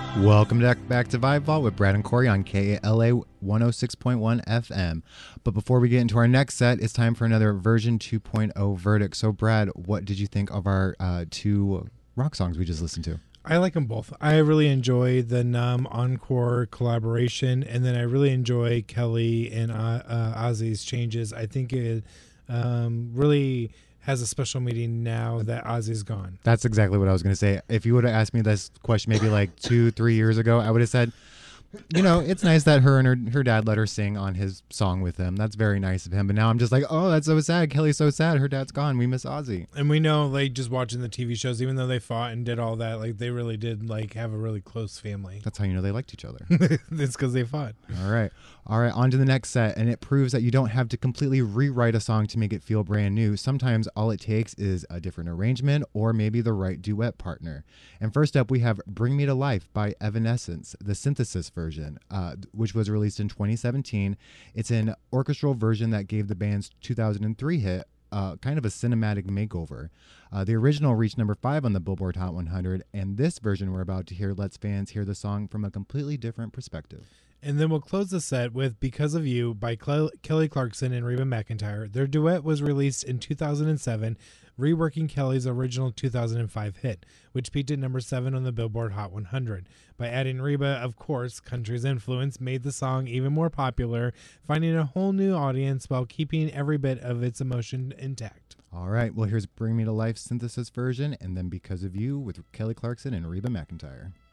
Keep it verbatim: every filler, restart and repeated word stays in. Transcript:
Welcome back, back to Vibe Vault with Brad and Corey on K A L A one oh six point one F M. But before we get into our next set, it's time for another version two point oh verdict. So, Brad, what did you think of our uh, two rock songs we just listened to? I like them both. I really enjoy the Numb Encore collaboration, and then I really enjoy Kelly and uh, uh, Ozzy's changes. I think it um, really has a special meaning now that Ozzy's gone. That's exactly what I was going to say. If you would have asked me this question maybe like two, three years ago, I would have said, you know, it's nice that her and her, her dad let her sing on his song with him. That's very nice of him. But now I'm just like, oh, that's so sad. Kelly's so sad. Her dad's gone. We miss Ozzy. And we know, like, just watching the T V shows, even though they fought and did all that, like, they really did, like, have a really close family. That's how you know they liked each other. It's because they fought. All right. All right. On to the next set. And it proves that you don't have to completely rewrite a song to make it feel brand new. Sometimes all it takes is a different arrangement or maybe the right duet partner. And first up, we have Bring Me to Life by Evanescence, the synthesis version, uh, which was released in twenty seventeen. It's an orchestral version that gave the band's two thousand three hit uh, kind of a cinematic makeover. Uh, the original reached number five on the Billboard Hot one hundred, and this version we're about to hear lets fans hear the song from a completely different perspective. And then we'll close the set with Because of You by Cle- Kelly Clarkson and Reba McEntire. Their duet was released in two thousand seven, reworking Kelly's original two thousand five hit, which peaked at number seven on the Billboard Hot one hundred. By adding Reba, of course, country's influence made the song even more popular, finding a whole new audience while keeping every bit of its emotion intact. All right, well, here's Bring Me to Life synthesis version, and then Because of You with Kelly Clarkson and Reba McEntire.